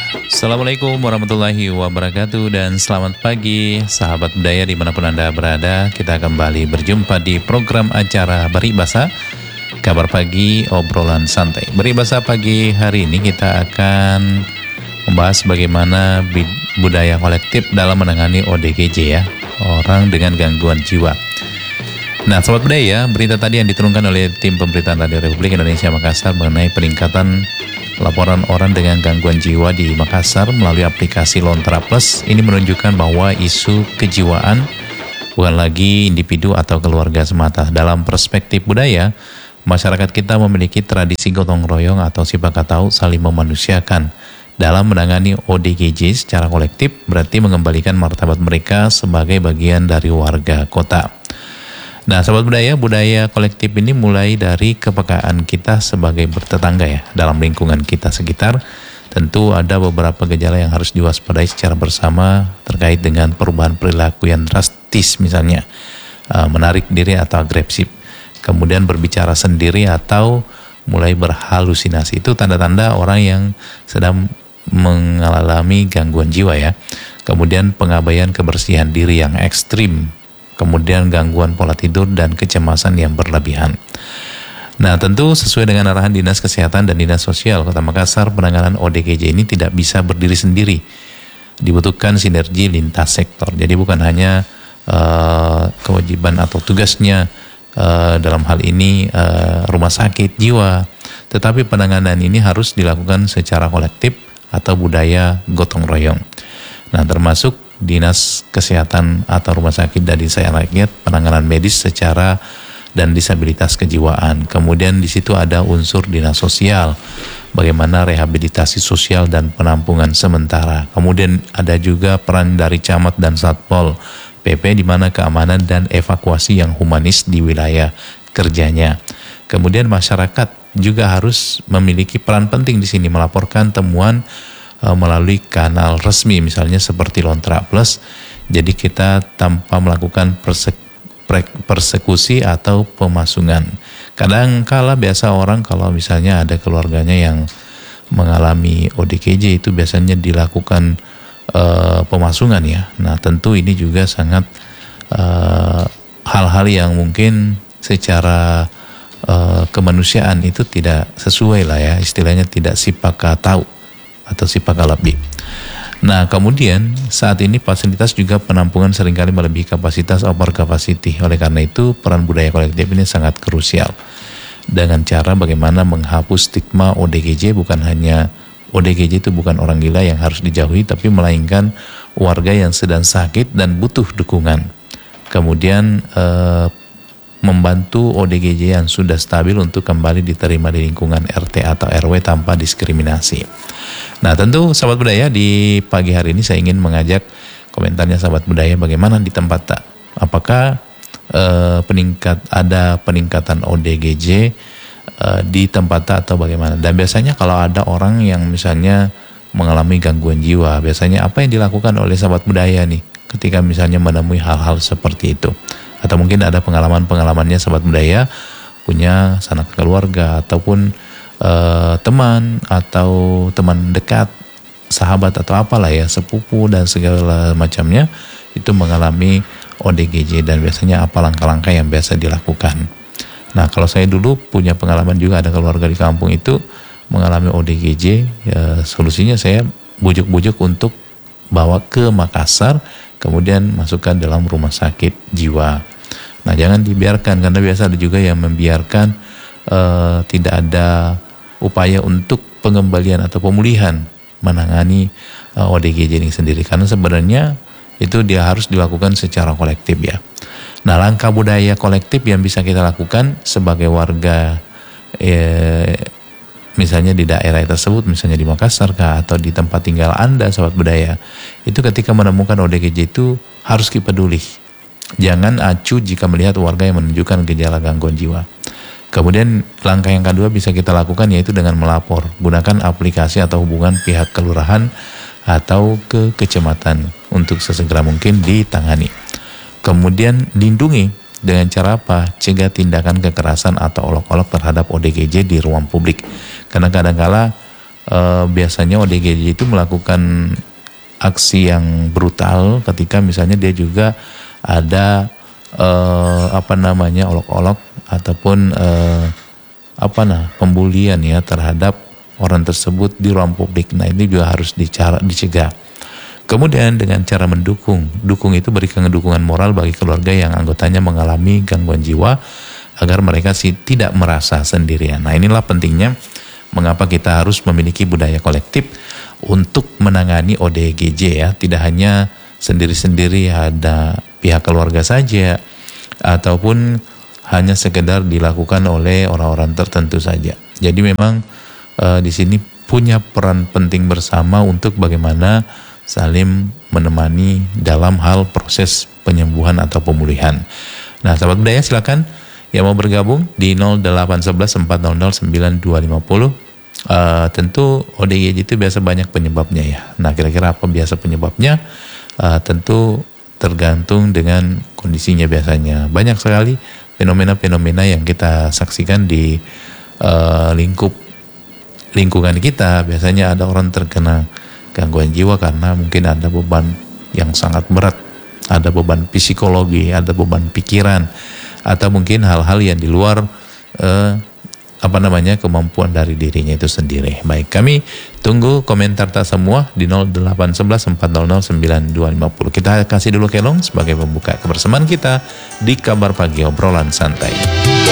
Assalamualaikum warahmatullahi wabarakatuh dan selamat pagi sahabat budaya dimanapun Anda berada. Kita kembali berjumpa di program acara Beribasa, kabar pagi obrolan santai. Beribasa pagi hari ini kita akan membahas bagaimana budaya kolektif dalam menangani ODGJ ya, orang dengan gangguan jiwa. Nah sobat budaya, berita tadi yang diturunkan oleh tim pemberitaan Radio Republik Indonesia Makassar mengenai peningkatan laporan orang dengan gangguan jiwa di Makassar melalui aplikasi Lontra Plus ini menunjukkan bahwa isu kejiwaan bukan lagi individu atau keluarga semata. Dalam perspektif budaya, masyarakat kita memiliki tradisi gotong royong atau sipakatau saling memanusiakan. Dalam menangani ODGJ secara kolektif berarti mengembalikan martabat mereka sebagai bagian dari warga kota. Nah, sahabat budaya kolektif ini mulai dari kepekaan kita sebagai bertetangga ya, dalam lingkungan kita sekitar. Tentu ada beberapa gejala yang harus diwaspadai secara bersama terkait dengan perubahan perilaku yang drastis, misalnya menarik diri atau agresif, kemudian berbicara sendiri atau mulai berhalusinasi. Itu tanda-tanda orang yang sedang mengalami gangguan jiwa ya. Kemudian pengabaian kebersihan diri yang ekstrim, kemudian gangguan pola tidur dan kecemasan yang berlebihan. Nah, tentu sesuai dengan arahan Dinas Kesehatan dan Dinas Sosial Kota Makassar, penanganan ODGJ ini tidak bisa berdiri sendiri. Dibutuhkan sinergi lintas sektor. Jadi bukan hanya kewajiban atau tugasnya dalam hal ini rumah sakit jiwa, tetapi penanganan ini harus dilakukan secara kolektif atau budaya gotong royong. Nah, termasuk Dinas Kesehatan atau Rumah Sakit dan Desa Rakyat, penanganan medis secara dan disabilitas kejiwaan. Kemudian di situ ada unsur Dinas Sosial, bagaimana rehabilitasi sosial dan penampungan sementara. Kemudian ada juga peran dari Camat dan Satpol PP di mana keamanan dan evakuasi yang humanis di wilayah kerjanya. Kemudian masyarakat juga harus memiliki peran penting di sini, melaporkan temuan melalui kanal resmi misalnya seperti Lontra Plus. Jadi kita tanpa melakukan persekusi atau pemasungan. Kadang kala biasa orang kalau misalnya ada keluarganya yang mengalami ODGJ itu biasanya dilakukan pemasungan ya. Nah tentu ini juga sangat hal-hal yang mungkin secara kemanusiaan itu tidak sesuai lah ya, istilahnya tidak sipakatau atau sipakalabi. Nah kemudian saat ini fasilitas juga penampungan seringkali melebihi kapasitas over capacity. Oleh karena itu peran budaya kolektif ini sangat krusial dengan cara bagaimana menghapus stigma ODGJ. Bukan hanya ODGJ itu bukan orang gila yang harus dijauhi, tapi melainkan warga yang sedang sakit dan butuh dukungan. Kemudian membantu ODGJ yang sudah stabil untuk kembali diterima di lingkungan RT atau RW tanpa diskriminasi. Nah tentu sahabat budaya, di pagi hari ini saya ingin mengajak komentarnya sahabat budaya bagaimana di tempat tak. Apakah ada peningkatan ODGJ di tempat tak atau bagaimana? Dan biasanya kalau ada orang yang misalnya mengalami gangguan jiwa, biasanya apa yang dilakukan oleh sahabat budaya nih ketika misalnya menemui hal-hal seperti itu? Atau mungkin ada pengalaman-pengalamannya sahabat budaya, punya sanak keluarga ataupun teman atau teman dekat, sahabat atau apalah ya, sepupu dan segala macamnya itu mengalami ODGJ, dan biasanya apa langkah-langkah yang biasa dilakukan. Nah kalau saya dulu punya pengalaman juga, ada keluarga di kampung itu mengalami ODGJ, ya, solusinya saya bujuk-bujuk untuk bawa ke Makassar, kemudian masukkan dalam rumah sakit jiwa. Nah jangan dibiarkan, karena biasa ada juga yang membiarkan tidak ada upaya untuk pengembalian atau pemulihan menangani ODGJ ini sendiri, karena sebenarnya itu dia harus dilakukan secara kolektif ya. Nah langkah budaya kolektif yang bisa kita lakukan sebagai warga misalnya di daerah tersebut, misalnya di Makassar kah, atau di tempat tinggal Anda sahabat budaya, itu ketika menemukan ODGJ itu harus peduli. Jangan acuh jika melihat warga yang menunjukkan gejala gangguan jiwa. Kemudian langkah yang kedua bisa kita lakukan yaitu dengan melapor. Gunakan aplikasi atau hubungan pihak kelurahan atau ke kecamatan untuk sesegera mungkin ditangani. Kemudian lindungi dengan cara apa? Cegah tindakan kekerasan atau olok-olok terhadap ODGJ di ruang publik. Karena kadang-kala biasanya ODGJ itu melakukan aksi yang brutal ketika misalnya dia juga ada olok-olok ataupun pembulian ya terhadap orang tersebut di ruang publik. Nah, ini juga harus dicegah. Kemudian dengan cara mendukung itu berikan dukungan moral bagi keluarga yang anggotanya mengalami gangguan jiwa agar mereka tidak merasa sendirian. Nah, inilah pentingnya mengapa kita harus memiliki budaya kolektif untuk menangani ODGJ ya. Tidak hanya sendiri-sendiri, ada pihak keluarga saja ataupun hanya sekedar dilakukan oleh orang-orang tertentu saja. Jadi memang di sini punya peran penting bersama untuk bagaimana saling menemani dalam hal proses penyembuhan atau pemulihan. Nah, sahabat budaya silakan yang mau bergabung di 0811 400 9250. Tentu ODGJ itu biasa banyak penyebabnya ya. Nah, kira-kira apa biasa penyebabnya? Tentu tergantung dengan kondisinya biasanya. Banyak sekali fenomena-fenomena yang kita saksikan di lingkungan kita. Biasanya ada orang terkena gangguan jiwa karena mungkin ada beban yang sangat berat, ada beban psikologi, ada beban pikiran, atau mungkin hal-hal yang di luar kemampuan dari dirinya itu sendiri. Baik, kami tunggu komentar tak semua di 0811 400 9250. Kita kasih dulu Kelong sebagai pembuka kebersamaan kita di Kabar Pagi Obrolan Santai.